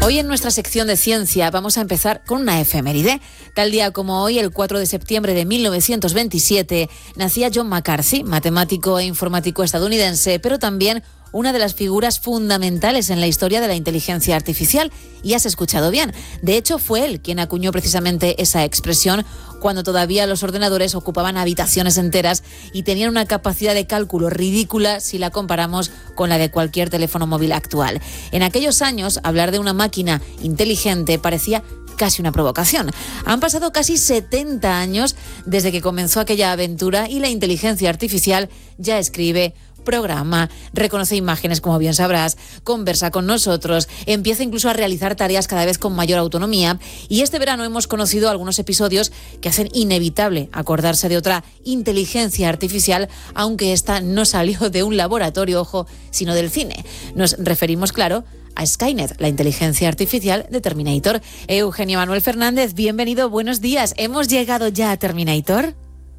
Hoy en nuestra sección de ciencia vamos a empezar con una efeméride. Tal día como hoy, el 4 de septiembre de 1927, nacía John McCarthy, matemático e informático estadounidense, pero también una de las figuras fundamentales en la historia de la inteligencia artificial. Y has escuchado bien. De hecho, fue él quien acuñó precisamente esa expresión cuando todavía los ordenadores ocupaban habitaciones enteras y tenían una capacidad de cálculo ridícula si la comparamos con la de cualquier teléfono móvil actual. En aquellos años, hablar de una máquina inteligente parecía casi una provocación. Han pasado casi 70 años desde que comenzó aquella aventura y la inteligencia artificial ya escribe, programa, reconoce imágenes, como bien sabrás, conversa con nosotros, empieza incluso a realizar tareas cada vez con mayor autonomía, y este verano hemos conocido algunos episodios que hacen inevitable acordarse de otra inteligencia artificial, aunque esta no salió de un laboratorio, ojo, sino del cine. Nos referimos, claro, a Skynet, la inteligencia artificial de Terminator. Eugenio Manuel Fernández, bienvenido, buenos días. ¿Hemos llegado ya a Terminator?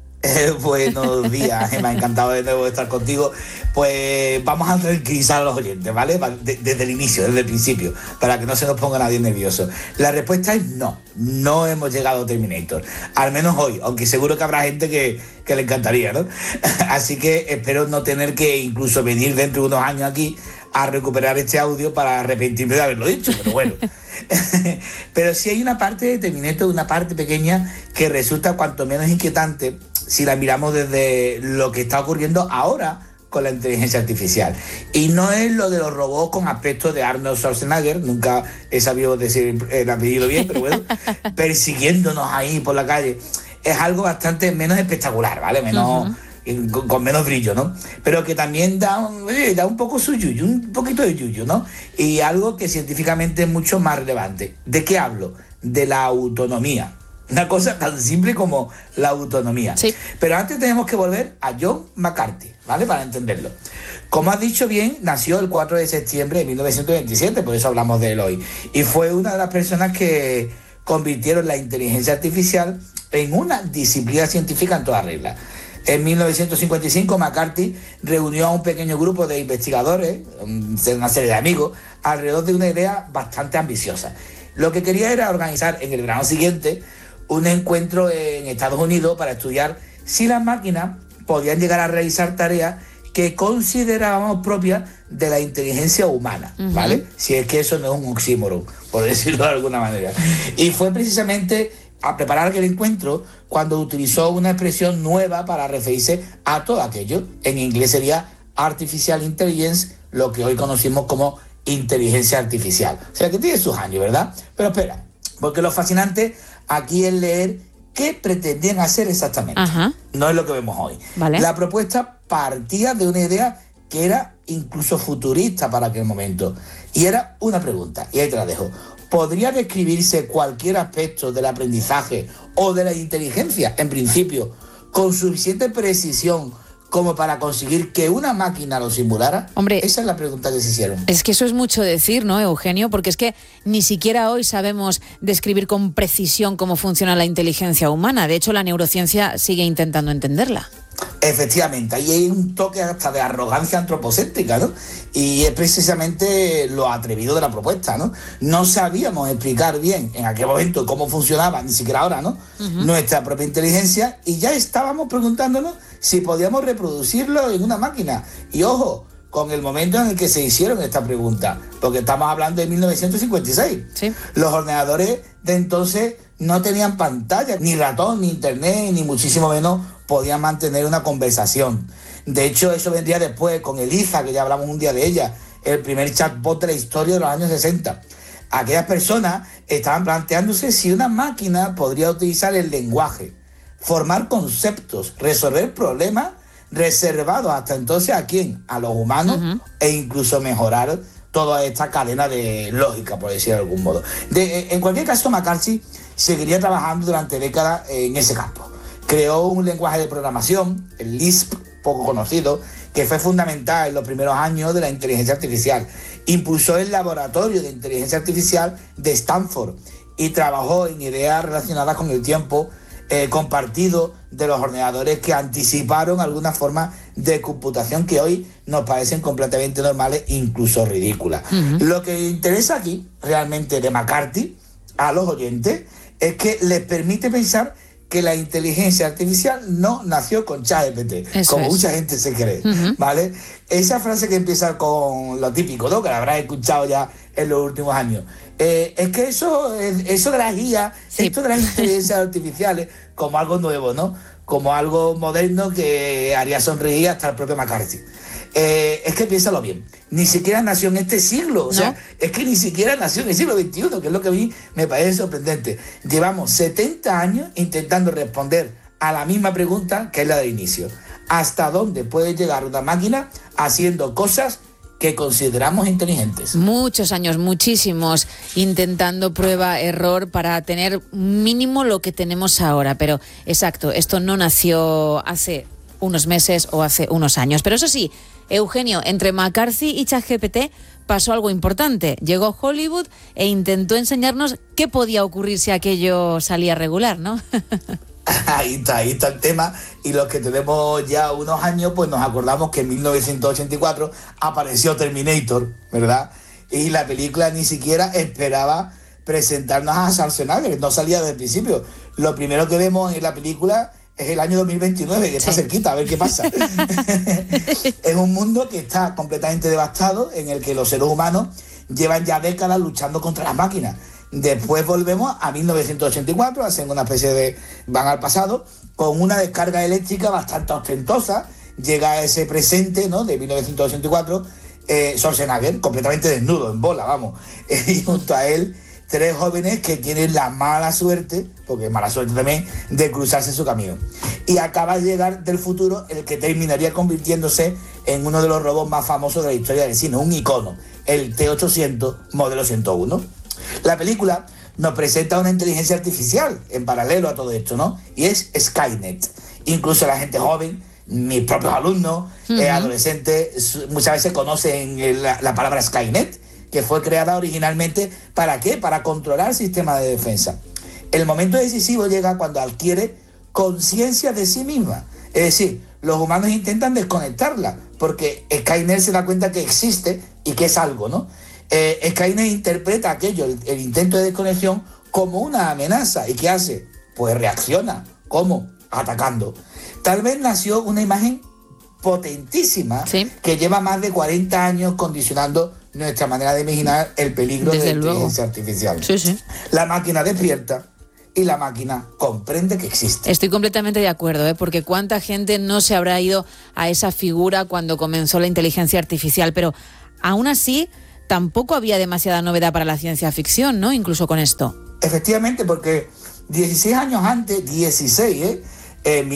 Buenos días, Gemma, encantado de nuevo estar contigo. Pues vamos a tranquilizar a los oyentes, ¿vale? Desde el inicio, desde el principio, para que no se nos ponga nadie nervioso. La respuesta es no hemos llegado a Terminator, al menos hoy, aunque seguro que habrá gente que le encantaría, ¿no? Así que espero no tener que incluso venir dentro de unos años aquí a recuperar este audio para arrepentirme de haberlo dicho, pero bueno. Pero sí hay una parte de Terminator, una parte pequeña que resulta cuanto menos inquietante si la miramos desde lo que está ocurriendo ahora con la inteligencia artificial. Y no es lo de los robots con aspecto de Arnold Schwarzenegger, nunca he sabido decir el apellido bien, pero bueno, persiguiéndonos ahí por la calle. Es algo bastante menos espectacular, ¿vale? Menos... Con menos brillo, ¿no? Pero que también da un poco su yuyu, un poquito de yuyu, ¿no? Y algo que científicamente es mucho más relevante. ¿De qué hablo? De la autonomía. Una cosa tan simple como la autonomía. Sí. Pero antes tenemos que volver a John McCarthy, ¿vale? Para entenderlo. Como has dicho bien, nació el 4 de septiembre de 1927, por eso hablamos de él hoy. Y fue una de las personas que convirtieron la inteligencia artificial en una disciplina científica en toda regla. En 1955, McCarthy reunió a un pequeño grupo de investigadores, una serie de amigos, alrededor de una idea bastante ambiciosa. Lo que quería era organizar en el verano siguiente un encuentro en Estados Unidos para estudiar si las máquinas podían llegar a realizar tareas que considerábamos propias de la inteligencia humana, ¿vale? Si es que eso no es un oxímoron, por decirlo de alguna manera. Y fue precisamente a preparar aquel encuentro cuando utilizó una expresión nueva para referirse a todo aquello. En inglés sería Artificial Intelligence, lo que hoy conocimos como inteligencia artificial. O sea que tiene sus años, ¿verdad? Pero espera, porque lo fascinante aquí es leer qué pretendían hacer exactamente. Ajá. No es lo que vemos hoy. Vale. La propuesta partía de una idea que era incluso futurista para aquel momento. Y era una pregunta, y ahí te la dejo. ¿Podría describirse cualquier aspecto del aprendizaje o de la inteligencia, en principio, con suficiente precisión como para conseguir que una máquina lo simulara? Hombre, esa es la pregunta que se hicieron. Es que eso es mucho decir, ¿no, Eugenio? Porque es que ni siquiera hoy sabemos describir con precisión cómo funciona la inteligencia humana. De hecho, la neurociencia sigue intentando entenderla. Efectivamente, ahí hay un toque hasta de arrogancia antropocéntrica, ¿no? Y es precisamente lo atrevido de la propuesta, ¿no? No sabíamos explicar bien en aquel momento cómo funcionaba, ni siquiera ahora, ¿no? Nuestra propia inteligencia, y ya estábamos preguntándonos si podíamos reproducirlo en una máquina. Y ojo, con el momento en el que se hicieron esta pregunta, porque estamos hablando de 1956. Sí. Los ordenadores de entonces no tenían pantalla, ni ratón, ni internet, ni muchísimo menos podían mantener una conversación. De hecho, eso vendría después con Eliza, que ya hablamos un día de ella, el primer chatbot de la historia de los años 60. Aquellas personas estaban planteándose si una máquina podría utilizar el lenguaje, formar conceptos, resolver problemas reservados hasta entonces ¿a quién? A los humanos, e incluso mejorar toda esta cadena de lógica, por decir de algún modo. En cualquier caso, McCarthy seguiría trabajando durante décadas en ese campo. Creó un lenguaje de programación, el Lisp, poco conocido, que fue fundamental en los primeros años de la inteligencia artificial. Impulsó el laboratorio de inteligencia artificial de Stanford y trabajó en ideas relacionadas con el tiempo compartido de los ordenadores que anticiparon alguna forma de computación que hoy nos parecen completamente normales, incluso ridículas. Lo que interesa aquí, realmente, de McCarthy a los oyentes, es que les permite pensar que la inteligencia artificial no nació con ChatGPT, como mucha gente se cree, ¿vale? Esa frase que empieza con lo típico, ¿no?, que la habrás escuchado ya en los últimos años. Es que eso de las guías, esto de las inteligencias artificiales, como algo nuevo, ¿no? Como algo moderno que haría sonreír hasta el propio McCarthy. Es que piénsalo bien, ni siquiera nació en este siglo, o sea, es que ni siquiera nació en el siglo XXI, que es lo que a mí me parece sorprendente. Llevamos 70 años intentando responder a la misma pregunta que es la del inicio. ¿Hasta dónde puede llegar una máquina haciendo cosas que consideramos inteligentes? Muchos años, muchísimos, intentando prueba, error para tener mínimo lo que tenemos ahora. Pero, exacto, esto no nació hace unos meses o hace unos años. Pero eso sí, Eugenio, entre McCarthy y ChatGPT pasó algo importante. Llegó Hollywood e intentó enseñarnos qué podía ocurrir si aquello salía regular, ¿no? Ahí está el tema, y los que tenemos ya unos años, pues nos acordamos que en 1984 apareció Terminator, ¿verdad? Y la película ni siquiera esperaba presentarnos a Schwarzenegger, no salía desde el principio. Lo primero que vemos en la película es el año 2029, que está cerquita, a ver qué pasa. Es un mundo que está completamente devastado, en el que los seres humanos llevan ya décadas luchando contra las máquinas. Después volvemos a 1984, hacen una especie de... van al pasado, con una descarga eléctrica bastante ostentosa. Llega a ese presente, ¿no?, de 1984, Schwarzenegger, completamente desnudo, en bola, vamos. Y junto a él, 3 jóvenes que tienen la mala suerte, porque es mala suerte también, de cruzarse su camino. Y acaba de llegar del futuro el que terminaría convirtiéndose en uno de los robots más famosos de la historia del cine, un icono, el T-800 modelo 101. La película nos presenta una inteligencia artificial en paralelo a todo esto, ¿no? Y es Skynet. Incluso la gente joven, mis propios alumnos, adolescentes, muchas veces conocen la palabra Skynet, que fue creada originalmente, ¿para qué? Para controlar sistemas de defensa. El momento decisivo llega cuando adquiere conciencia de sí misma. Es decir, los humanos intentan desconectarla, porque Skynet se da cuenta que existe y que es algo, ¿no? Skynet interpreta aquello, el intento de desconexión, como una amenaza. ¿Y qué hace? Pues reacciona. ¿Cómo? Atacando. Tal vez nació una imagen potentísima, que lleva más de 40 años condicionando nuestra manera de imaginar el peligro de la inteligencia artificial. La máquina despierta y la máquina comprende que existe. Estoy completamente de acuerdo, porque cuánta gente no se habrá ido a esa figura cuando comenzó la inteligencia artificial, pero aún así tampoco había demasiada novedad para la ciencia ficción, ¿no? Incluso con esto. Efectivamente, porque 16 años antes, 16, en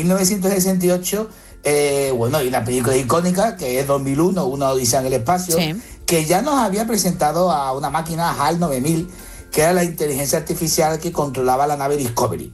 1968, hay una película icónica que es 2001, Una odisea en el espacio, que ya nos había presentado a una máquina HAL 9000, que era la inteligencia artificial que controlaba la nave Discovery.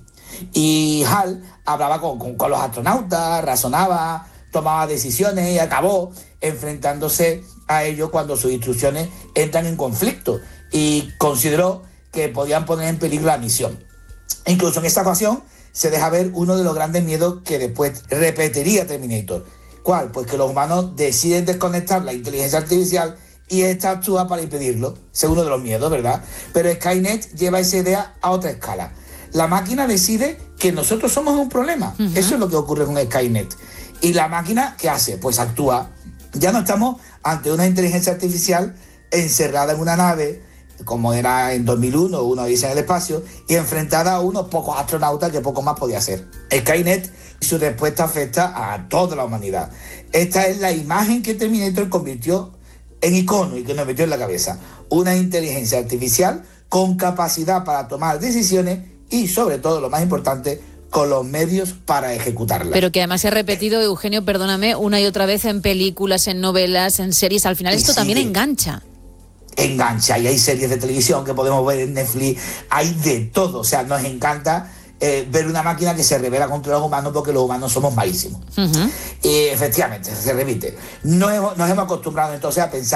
Y HAL hablaba con los astronautas, razonaba, tomaba decisiones y acabó enfrentándose a ello cuando sus instrucciones entran en conflicto, y consideró que podían poner en peligro la misión. Incluso en esta ocasión se deja ver uno de los grandes miedos que después repetiría Terminator. ¿Cuál? Pues que los humanos deciden desconectar la inteligencia artificial y esta actúa para impedirlo. Ese es uno de los miedos, ¿verdad? Pero Skynet lleva esa idea a otra escala. La máquina decide que nosotros somos un problema. Eso es lo que ocurre con Skynet. Y la máquina, ¿qué hace? Pues actúa. Ya no estamos ante una inteligencia artificial encerrada en una nave, como era en 2001, Una odisea en el espacio, y enfrentada a unos pocos astronautas que poco más podía hacer. Skynet, su respuesta afecta a toda la humanidad. Esta es la imagen que Terminator convirtió en icono y que nos metió en la cabeza. Una inteligencia artificial con capacidad para tomar decisiones y, sobre todo, lo más importante, con los medios para ejecutarla. Pero que además se ha repetido, Eugenio, perdóname, una y otra vez en películas, en novelas, en series. Al final esto también engancha. Engancha, y hay series de televisión que podemos ver en Netflix, hay de todo. O sea, nos encanta ver una máquina que se revela contra los humanos, porque los humanos somos malísimos. Y efectivamente, se repite. Nos hemos acostumbrado entonces a pensar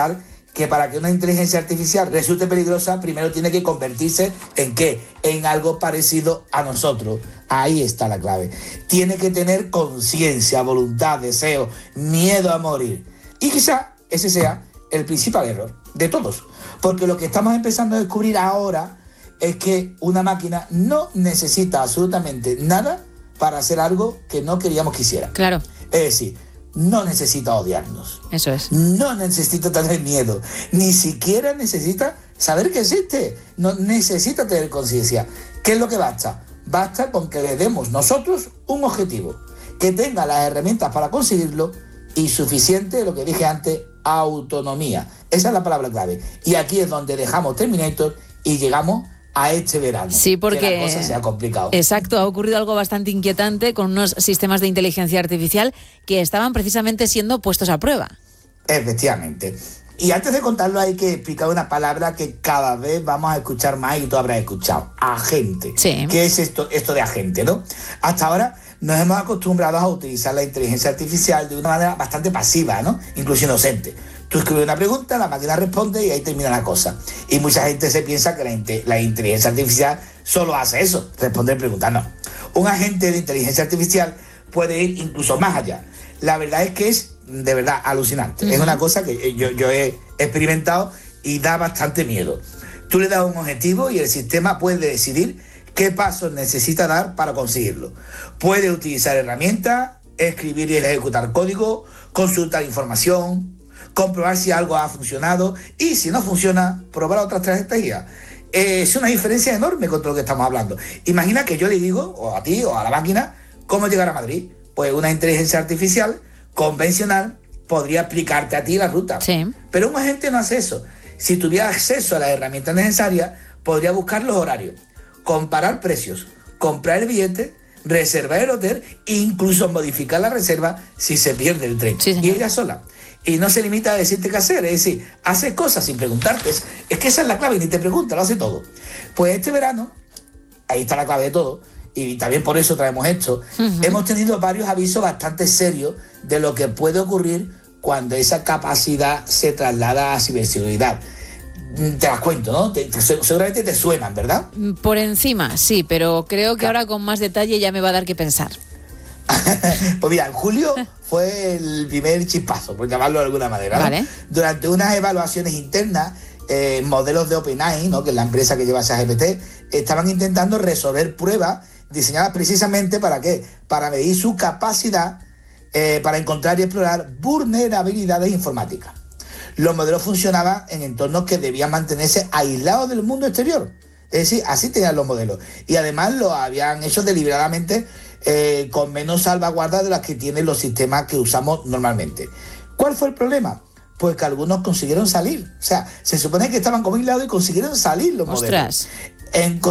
que para que una inteligencia artificial resulte peligrosa, primero tiene que convertirse ¿en qué? En algo parecido a nosotros. Ahí está la clave. Tiene que tener conciencia, voluntad, deseo, miedo a morir. Y quizá ese sea el principal error de todos. Porque lo que estamos empezando a descubrir ahora es que una máquina no necesita absolutamente nada para hacer algo que no queríamos que hiciera. Claro. Es decir, no necesita odiarnos. Eso es. No necesita tener miedo. Ni siquiera necesita saber que existe. No necesita tener conciencia. ¿Qué es lo que basta? Basta con que le demos nosotros un objetivo, que tenga las herramientas para conseguirlo y suficiente, lo que dije antes, autonomía. Esa es la palabra clave. Y aquí es donde dejamos Terminator y llegamos a este verano. Sí, porque que la cosa se ha complicado. Exacto, ha ocurrido algo bastante inquietante con unos sistemas de inteligencia artificial que estaban precisamente siendo puestos a prueba. Efectivamente. Y antes de contarlo hay que explicar una palabra que cada vez vamos a escuchar más y tú habrás escuchado. Agente. Sí. ¿Qué es esto de agente, no? Hasta ahora nos hemos acostumbrado a utilizar la inteligencia artificial de una manera bastante pasiva, ¿no? Incluso inocente. Tú escribes una pregunta, la máquina responde y ahí termina la cosa. Y mucha gente se piensa que la inteligencia artificial solo hace eso, responder preguntas. No. Un agente de inteligencia artificial puede ir incluso más allá. La verdad es que es de verdad alucinante. Uh-huh. Es una cosa que yo he experimentado y da bastante miedo. Tú le das un objetivo y el sistema puede decidir qué pasos necesita dar para conseguirlo. Puede utilizar herramientas, escribir y ejecutar código, consultar información, comprobar si algo ha funcionado y si no funciona, probar otras estrategias. Es una diferencia enorme con todo lo que estamos hablando. Imagina que yo le digo, o a ti o a la máquina, cómo llegar a Madrid. Pues una inteligencia artificial convencional podría explicarte a ti la ruta. Sí. Pero un agente no hace eso. Si tuviera acceso a las herramientas necesarias, podría buscar los horarios, comparar precios, comprar el billete, reservar el hotel e incluso modificar la reserva si se pierde el tren. Sí, y ella sola. Y no se limita a decirte qué hacer, es decir, hace cosas sin preguntarte. Es que esa es la clave, ni te pregunta, lo hace todo. Pues este verano, ahí está la clave de todo, y también por eso traemos esto, hemos tenido varios avisos bastante serios de lo que puede ocurrir cuando esa capacidad se traslada a ciberseguridad. Te las cuento, ¿no? Seguramente te suenan, ¿verdad? Por encima, sí, pero creo que ahora con más detalle ya me va a dar que pensar. Pues mira, en julio fue el primer chispazo, por llamarlo de alguna manera, ¿no? Vale. Durante unas evaluaciones internas, modelos de OpenAI, ¿no?, que es la empresa que lleva ChatGPT, estaban intentando resolver pruebas diseñadas precisamente ¿para qué? Para medir su capacidad para encontrar y explorar vulnerabilidades informáticas. Los modelos funcionaban en entornos que debían mantenerse aislados del mundo exterior. Es decir, así tenían los modelos. Y además lo habían hecho deliberadamente con menos salvaguardas de las que tienen los sistemas que usamos normalmente. ¿Cuál fue el problema? Pues que algunos consiguieron salir. O sea, se supone que estaban como aislados y consiguieron salir los modelos. ¡Ostras!